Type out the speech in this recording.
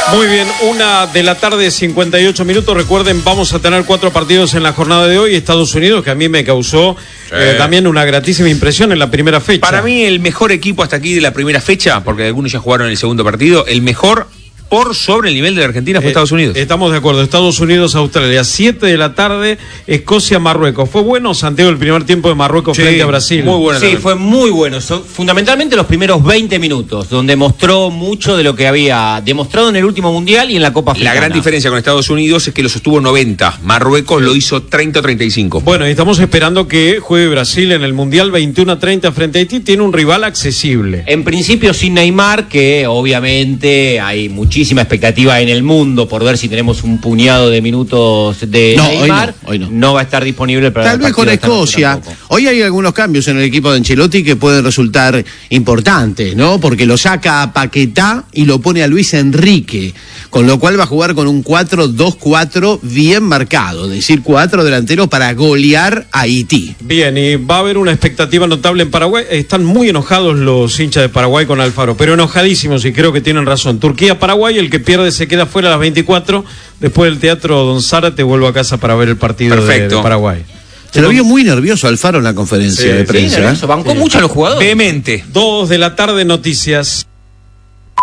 Muy bien, 1:00 58 minutos. Recuerden, vamos a tener 4 partidos en la jornada de hoy. Estados Unidos, que a mí me causó también una gratísima impresión en la primera fecha. Para mí, el mejor equipo hasta aquí de la primera fecha, porque algunos ya jugaron el segundo partido, el mejor por sobre el nivel de la Argentina fue Estados Unidos. Estamos de acuerdo. Estados Unidos, Australia, 7:00 p.m, Escocia, Marruecos. ¿Fue bueno, Santiago, el primer tiempo de Marruecos frente a Brasil? Muy bueno. Sí, fue muy bueno. Fundamentalmente los primeros 20 minutos, donde mostró mucho de lo que había demostrado en el último Mundial y en la Copa Africana. La gran diferencia con Estados Unidos es que lo sostuvo 90. Marruecos lo hizo 30 o 35. Bueno, y estamos esperando que juegue Brasil en el Mundial 21:30 frente a Haití. Tiene un rival accesible. En principio sin Neymar, que obviamente hay muchísima expectativa en el mundo por ver si tenemos un puñado de minutos de Neymar. Hoy no. No va a estar disponible para tal vez con Escocia. Hoy hay algunos cambios en el equipo de Ancelotti que pueden resultar importantes, ¿no? Porque lo saca a Paquetá y lo pone a Luis Enrique, con lo cual va a jugar con un 4-2-4 bien marcado, es decir, 4 delanteros para golear a Haití. Bien, y va a haber una expectativa notable en Paraguay. Están muy enojados los hinchas de Paraguay con Alfaro, pero enojadísimos, y creo que tienen razón. Turquía-Paraguay, el que pierde se queda fuera a las 24. Después del Teatro Don Zárate vuelvo a casa para ver el partido de Paraguay. Se lo vio muy nervioso Alfaro en la conferencia de prensa. Sí, bancó mucho a los jugadores. Vehemente. 2:00 p.m, noticias.